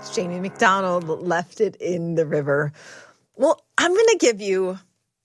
Jamie McDonald left it in the river. Well, I'm going to give you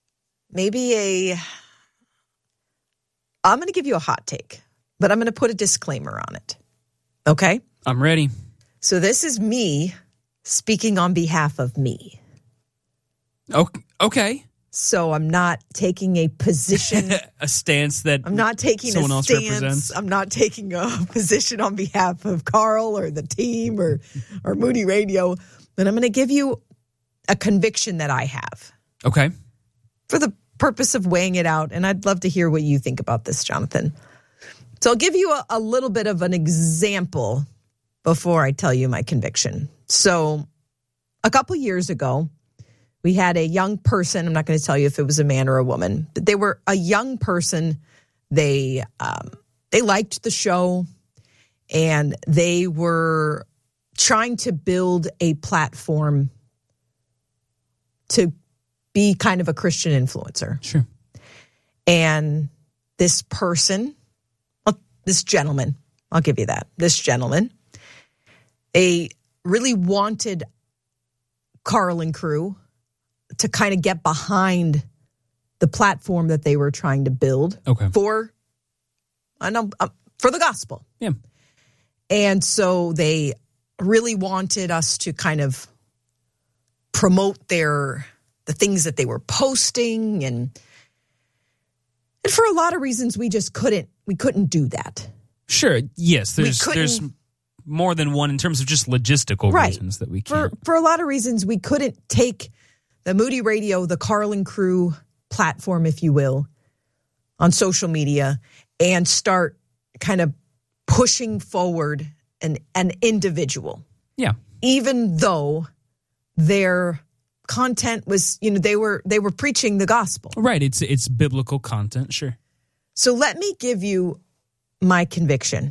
a hot take, but I'm going to put a disclaimer on it. Okay? I'm ready. So this is me speaking on behalf of me. Okay. So I'm not taking a position. A stance that I'm not taking someone a else stance. represents. I'm not taking a position on behalf of Carl or the team or Moody Radio. But I'm going to give you a conviction that I have. Okay. For the purpose of weighing it out. And I'd love to hear what you think about this, Jonathan. So I'll give you a little bit of an example before I tell you my conviction. So a couple years ago, we had a young person. I'm not going to tell you if it was a man or a woman, but they were a young person. They liked the show, and they were trying to build a platform to be kind of a Christian influencer. Sure. And this person, this gentleman, I'll give you that. This gentleman, they really wanted Carl and crew to kind of get behind the platform that they were trying to build for the gospel. Yeah. And so they really wanted us to kind of promote the things that they were posting, and for a lot of reasons we couldn't do that. Sure. Yes, there's more than one in terms of just logistical reasons that we can't. For a lot of reasons we couldn't take the Moody Radio, the Carl and crew platform, if you will, on social media and start kind of pushing forward an individual. Yeah. Even though their content was, they were preaching the gospel. Right. It's biblical content. Sure. So let me give you my conviction.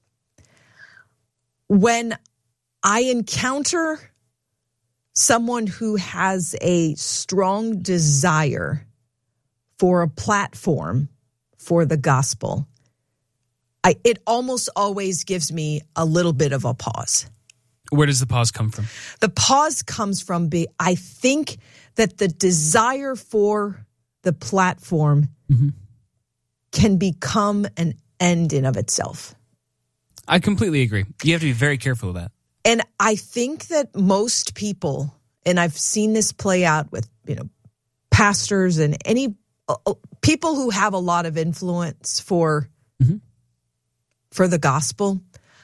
When I encounter someone who has a strong desire for a platform for the gospel, it almost always gives me a little bit of a pause. Where does the pause come from? The pause comes from I think that the desire for the platform can become an end in of itself. I completely agree. You have to be very careful of that. And I think that most people, and I've seen this play out with, pastors and any people who have a lot of influence for the gospel,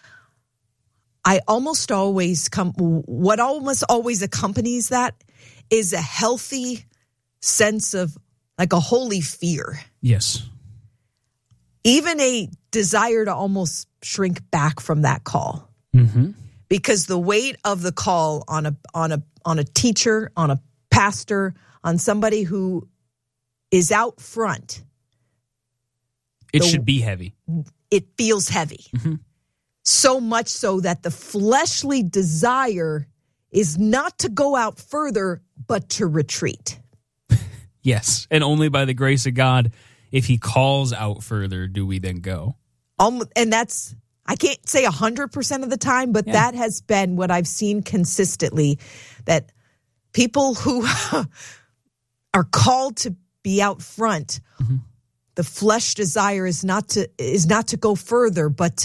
what almost always accompanies that is a healthy sense of like a holy fear. Yes. Even a desire to almost shrink back from that call. Because the weight of the call on a teacher, on a pastor, on somebody who is out front, it should be heavy. It feels heavy. So much so that the fleshly desire is not to go out further, but to retreat. Yes, and only by the grace of God, if he calls out further, do we then go. And that's, I can't say 100% of the time, but that has been what I've seen consistently, that people who are called to be out front, the flesh desire is not to go further, but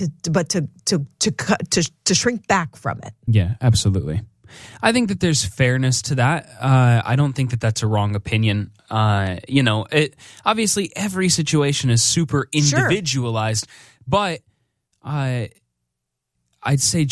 to shrink back from it. Yeah, absolutely. I think that there's fairness to that. I don't think that that's a wrong opinion. Obviously every situation is super individualized, but I'd say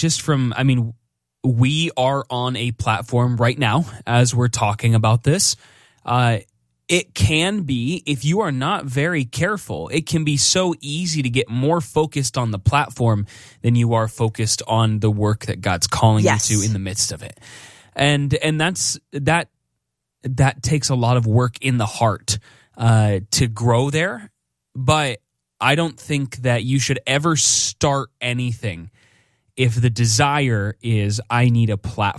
we are on a platform right now as we're talking about this. It can be, if you are not very careful, it can be so easy to get more focused on the platform than you are focused on the work that God's calling you to in the midst of it. And that takes a lot of work in the heart to grow there. But I don't think that you should ever start anything if the desire is, I need a platform